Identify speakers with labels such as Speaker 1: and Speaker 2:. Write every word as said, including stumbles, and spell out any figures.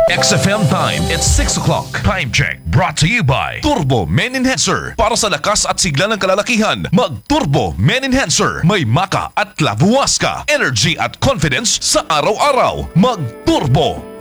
Speaker 1: X F M time, it's six o'clock. Time check, brought to you by Turbo Men Enhancer. Para sa lakas at sigla ng kalalakihan, mag-Turbo Men Enhancer. May maka at lavuas ka. Energy at confidence sa araw-araw. Mag-Turbo